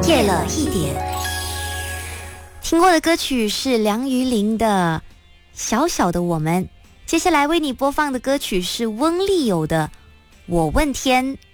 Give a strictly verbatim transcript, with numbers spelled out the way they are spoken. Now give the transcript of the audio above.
夜了一点。听过的歌曲是梁于玲的《小小的我们》，接下来为你播放的歌曲是翁丽友的《我问天